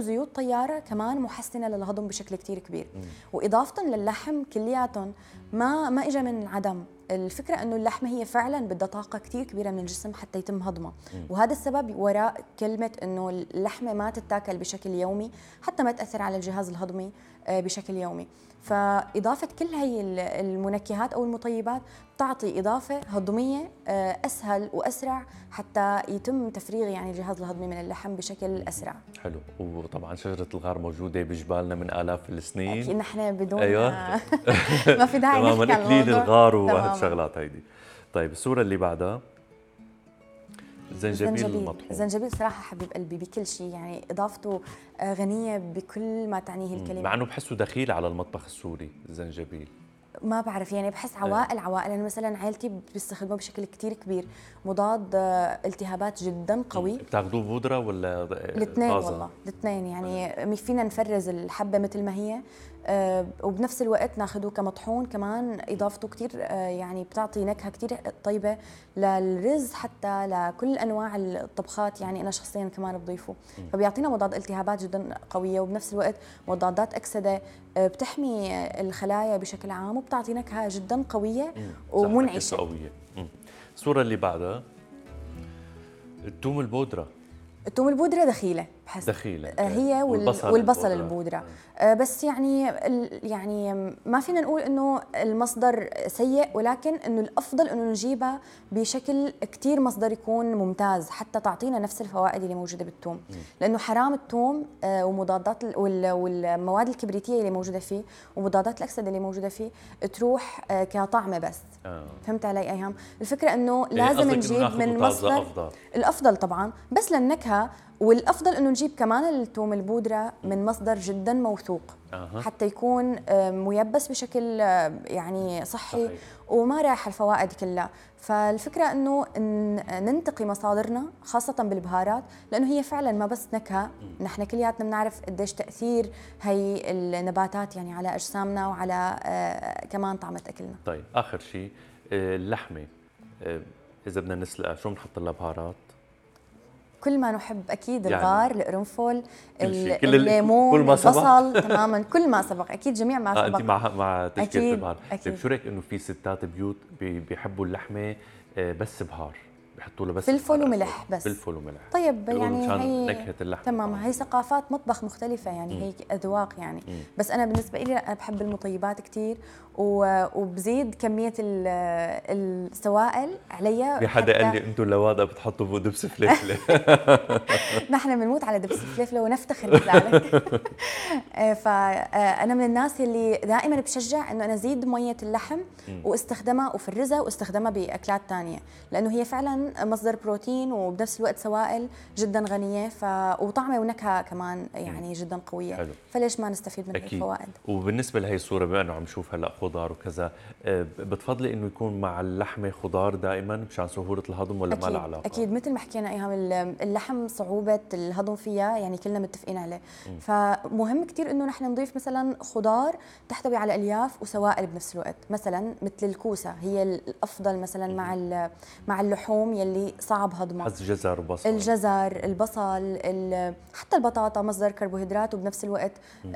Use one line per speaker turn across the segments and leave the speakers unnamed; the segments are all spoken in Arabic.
زيوت طياره كمان محسنه للهضم بشكل كتير كبير. واضافه للحم كلياتهم ما اجى من عدم. الفكره انه اللحمه هي فعلا بدها طاقه كتير كبيره من الجسم حتى يتم هضمها، وهذا السبب وراء كلمه انه اللحمه ما تتاكل بشكل يومي حتى ما تاثر على الجهاز الهضمي بشكل يومي. فاضافه كل هي المنكهات او المطيبات تعطي اضافه هضميه اسهل واسرع حتى يتم تفريغ يعني الجهاز الهضمي من اللحم بشكل اسرع.
حلو. وطبعا شجره الغار موجوده بجبالنا من الاف السنين.
اكيد نحن بدون
أيوة.
ما في داعي نحكي عن
اكليل
الموضوع.
الغار وهالشغلات هيدي. طيب الصوره اللي بعدها الزنجبيل المطحون.
الزنجبيل صراحه حبيب قلبي بكل شيء، يعني اضافته غنيه بكل ما تعنيه الكلمه.
مع انه بحسه دخيل على المطبخ السوري الزنجبيل.
ما بعرف يعني بحس عوائل انا مثلا عائلتي بيستخدموه بشكل كتير كبير، مضاد التهابات جدا قوي.
بتاخذوه بودره ولا
الاثنين؟ والله الاثنين، يعني فينا نفرز الحبه مثل ما هي وبنفس الوقت ناخذه كمطحون كمان. اضافته كتير يعني بتعطي نكهه كتير طيبه للرز حتى لكل انواع الطبخات. يعني انا شخصيا كمان بضيفه، فبيعطينا مضاد التهابات جدا قويه، وبنفس الوقت مضادات اكسده بتحمي الخلايا بشكل عام، وبتعطي نكهه جدا قوية ومنعشه.
قويه. الصوره اللي بعدها الثوم البودره.
الثوم البودرة دخيلة بحس.
دخيلة
هي والبصل البودرة. بس يعني ما فينا نقول انه المصدر سيء، ولكن انه الافضل انه نجيبها بشكل كتير مصدر يكون ممتاز حتى تعطينا نفس الفوائد اللي موجودة بالثوم. لانه حرام الثوم ومضادات والمواد الكبريتية اللي موجودة فيه ومضادات الاكسدة اللي موجودة فيه تروح كطعمة بس. فهمت علي ايهام؟ الفكرة انه لازم نجيب من مصدر الافضل طبعا بس للنكهة، والافضل انه نجيب كمان الثوم البودره من مصدر جدا موثوق حتى يكون ميبس بشكل يعني صحي وما راح الفوائد كلها. فالفكره انه ننتقي مصادرنا خاصه بالبهارات، لانه هي فعلا ما بس نكهه، نحن كلياتنا بنعرف قديش تاثير هي النباتات يعني على اجسامنا وعلى كمان طعمه اكلنا.
طيب اخر شيء اللحمه اذا بدنا نسلقها شو بنحط لها بهارات؟
كل ما نحب اكيد يعني الغار، القرنفل،
الليمون،
البصل تماما كل ما سبق اكيد جميع ما سبق.
انت مع تشكيله البهار.
طيب
شو رايك انه في ستات بيوت بيحبوا اللحمه بس بهار، بحطوا له بس
فلفل وملح بس؟
فلفل وملح.
طيب يعني هي
نكهه اللحمه
تمام. هي ثقافات مطبخ مختلفه يعني هي اذواق يعني. بس انا بالنسبه لي انا بحب المطيبات كثير وبزيد كميه السوائل عليها.
في حدا قال لي انتم لواده بتحطوا دبس فلفله.
نحن بنموت على دبس الفلفله ونفتخر بذلك. فانا من الناس اللي دائما بشجع انه انا ازيد ميه اللحم واستخدمها وافرزها واستخدمها باكلات ثانيه، لانه هي فعلا مصدر بروتين وبنفس الوقت سوائل جدا غنيه وطعمه ونكهه كمان يعني جدا قويه.
حلو.
فليش ما نستفيد من الفوائد؟
وبالنسبه لهي الصوره بما انه عم نشوف هلا خضار وكذا، بتفضلي انه يكون مع اللحمه خضار دائما مشان سهوله الهضم ولا ما لها علاقه؟
اكيد مثل ما حكينا ايهام اللحم صعوبه الهضم فيها يعني كلنا متفقين عليه. فمهم كثير انه نحن نضيف مثلا خضار تحتوي على الياف وسوائل بنفس الوقت، مثلا مثل الكوسه هي الافضل مثلا مع اللحوم يلي صعب هضمها.
الجزر وبصل،
الجزر، البصل، حتى البطاطا مصدر كربوهيدرات وبنفس الوقت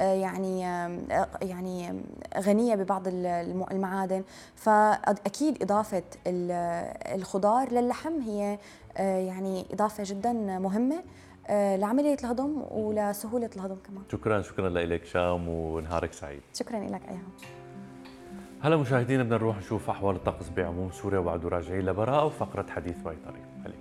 يعني غنيه ببعض المعادن. فاكيد اضافه الخضار للحم هي يعني اضافه جدا مهمه لعمليه الهضم ولسهوله الهضم كمان.
شكرا لك شام ونهارك سعيد.
شكرا لك ايهام.
هلا مشاهدينا بدنا نروح نشوف احوال الطقس بعموم سوريا وبعد راجعين لبراءه وفقره حديث بيطري.